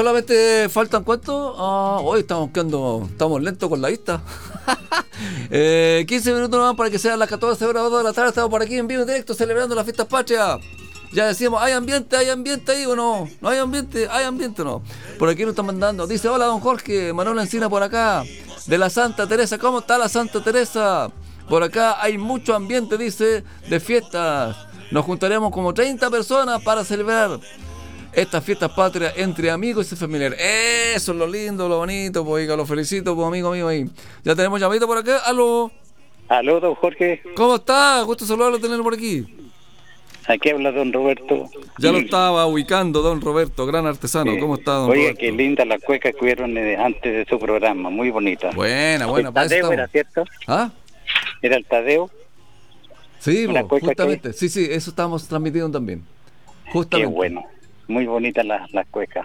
Solamente faltan cuánto. Hoy estamos lentos con la vista. 15 minutos más para que sean las 14 horas 2 de la tarde. Estamos por aquí en vivo y directo celebrando las fiestas patrias. Ya decíamos, ¿hay ambiente ahí o no? ¿No hay ambiente o no? Por aquí nos están mandando. Dice, hola don Jorge, Manuel Encina por acá. De la Santa Teresa, ¿cómo está la Santa Teresa? Por acá hay mucho ambiente, dice, de fiestas. Nos juntaremos como 30 personas para celebrar estas fiestas patrias entre amigos y familiares. Eso es lo lindo, lo bonito, pues, oiga, lo felicito, pues, amigo mío ahí. Ya tenemos llamadito por acá. Aló. Aló, don Jorge. ¿Cómo está? Gusto saludarlo, tenerlo por aquí. Aquí habla don Roberto. Ya lo estaba ubicando, don Roberto, gran artesano. ¿Cómo está, don Oiga, Roberto? qué linda la cueca que hubieron antes de su programa, muy bonita. Buena, El Tadeo era, ¿cierto? ¿Ah? ¿Era el Tadeo? Sí, justamente. Que... Sí, eso estamos transmitiendo también. Justamente. Qué bueno, muy bonita la cueca.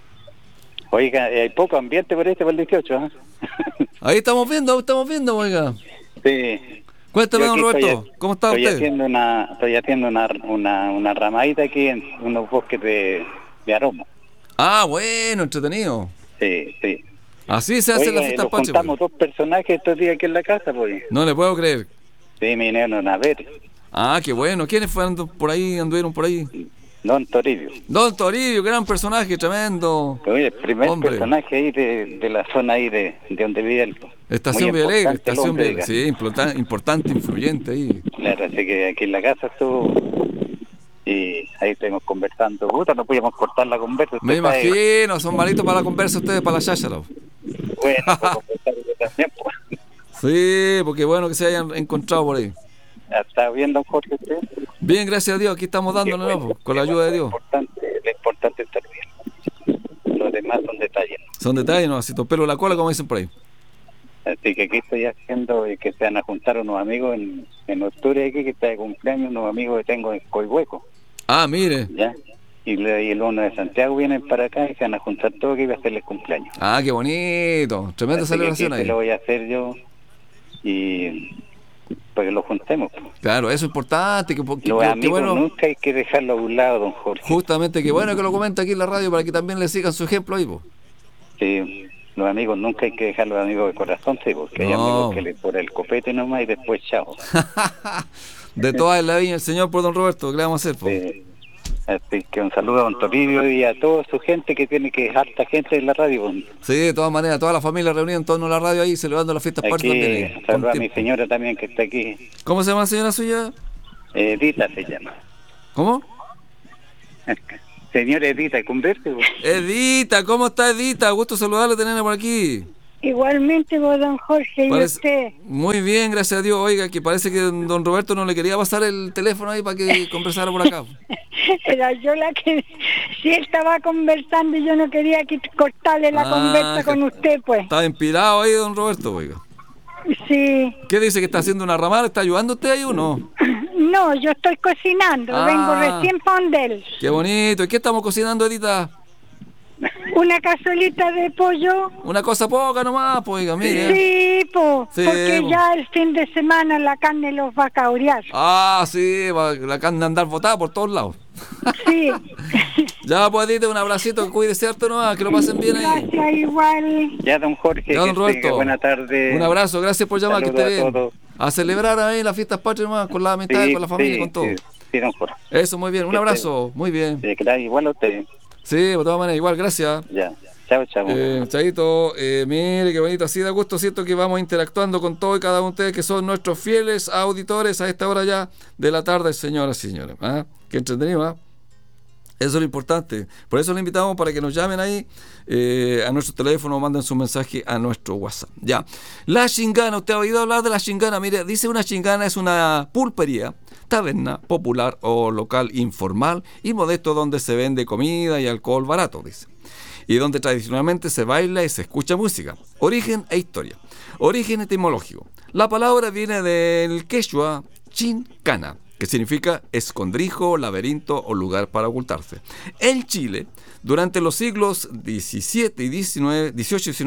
Oiga, hay poco ambiente por para el 18, ¿eh? Ahí estamos viendo, oiga. Sí. Cuéntame, don Roberto, ¿cómo está usted? Estoy haciendo una ramadita aquí en unos bosques de aroma. Ah, bueno, entretenido. Sí. Así se hace la fiesta pache. Juntamos dos personajes estos días aquí en la casa, pues. No le puedo creer. Sí, me vinieron a ver. Ah, qué bueno. ¿Quiénes anduvieron por ahí? Don Toribio. Don Toribio, gran personaje, tremendo. Oye, el primer personaje ahí de la zona ahí de donde vive el... Estación Villalegre, sí, importante, influyente ahí. Claro, así que aquí en la casa estuvo y ahí estuvimos conversando. Puta, no podíamos cortar la conversa. Me imagino, son malitos para la conversa ustedes, para la cháchara. Bueno, también, pues. Sí, porque bueno que se hayan encontrado por ahí. ¿Está bien, don Jorge, usted? Bien, gracias a Dios, aquí estamos dándole, bueno, con la ayuda de Dios. Lo importante es estar bien. Los demás son detalles. Son detalles, no, así pelo la cola, como dicen por ahí. Así que aquí estoy haciendo que se van a juntar unos amigos en octubre aquí, que está de cumpleaños, unos amigos que tengo en Coihueco. Ah, mire. ¿Ya? Y el uno de Santiago vienen para acá y se van a juntar todos aquí para hacerles cumpleaños. Ah, qué bonito. Tremenda celebración ahí. Lo voy a hacer yo y para que lo juntemos. Claro, eso es importante. Los amigos bueno, nunca hay que dejarlo a un lado, don Jorge. Justamente, que bueno que lo comenta aquí en la radio para que también le sigan su ejemplo ahí, po. Sí. Los amigos nunca hay que dejar los amigos de corazón, sí, porque hay amigos que les por el copete nomás y después chao. De todas en la viña el señor por don Roberto, ¿qué le vamos a hacer? Sí. Así que un saludo a don Toribio y a toda su gente que tiene que harta gente en la radio. Sí, de todas maneras, toda la familia reunida en torno a la radio ahí, celebrando las fiestas patrias. Saludo a mi señora también que está aquí. ¿Cómo se llama la señora suya? Edita se llama. ¿Cómo? Señora Edita, converse. Edita, ¿cómo está Edita? Gusto saludarle, tenerla por aquí. Igualmente vos, don Jorge, y usted. Muy bien, gracias a Dios. Oiga, que parece que don Roberto no le quería pasar el teléfono ahí para que conversara por acá. Era yo la que... Si él estaba conversando y yo no quería cortarle la conversa con usted, pues. Estaba inspirado ahí, don Roberto, oiga. Sí. ¿Qué dice, que está haciendo una ramada? ¿Está ayudando usted ahí o no? No, yo estoy cocinando, vengo recién para donde él. Qué bonito. ¿Y qué estamos cocinando, Edita? Una cazuelita de pollo. Una cosa poca nomás, pues, oiga, mire. Sí, pues, sí, porque ya el fin de semana la carne los va a caurear. Ah, sí, la carne andar botada por todos lados. Sí. Ya, pues, Edita, un abracito, cuídese harto nomás, que lo pasen bien ahí. Gracias, igual. Ya, don Jorge, ya, don Roberto. Buena tarde. Un abrazo, gracias por llamar, saludo, que esté bien. Todos. A celebrar ahí las fiestas patrias nomás, con la amistad, con la familia, con todo. Sí, don Jorge. Eso, muy bien, un abrazo, muy bien. Sí, claro, igual a usted. Sí, de todas maneras, igual, gracias. Ya, chao. Chaito, mire qué bonito, así da gusto, siento que vamos interactuando con todos y cada uno de ustedes que son nuestros fieles auditores a esta hora ya de la tarde, señoras y señores. ¿Ah? Qué entretenido, ¿ah? Eso es lo importante. Por eso le invitamos para que nos llamen ahí a nuestro teléfono o manden su mensaje a nuestro WhatsApp. Ya. La Chingana, ¿usted ha oído hablar de la Chingana? Mire, dice una Chingana es una pulpería, taberna popular o local informal y modesto donde se vende comida y alcohol barato, dice. Y donde tradicionalmente se baila y se escucha música. Origen e historia. Origen etimológico. La palabra viene del quechua chincana, que significa escondrijo, laberinto o lugar para ocultarse. En Chile, durante los siglos XVII y XIX,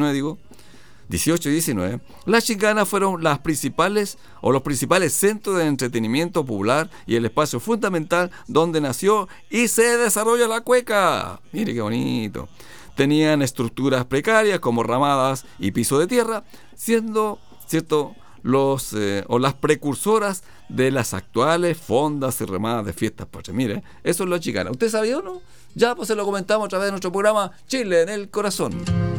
18 y 19, las chinganas fueron los principales centros de entretenimiento popular y el espacio fundamental donde nació y se desarrolla la cueca. Mire qué bonito. tenían estructuras precarias como ramadas y piso de tierra, siendo, ¿cierto?, las precursoras de las actuales fondas y remadas de fiestas patrias. Mire, eso es lo chicana. ¿Usted sabía o no? Ya pues se lo comentamos a través de nuestro programa Chile en el Corazón.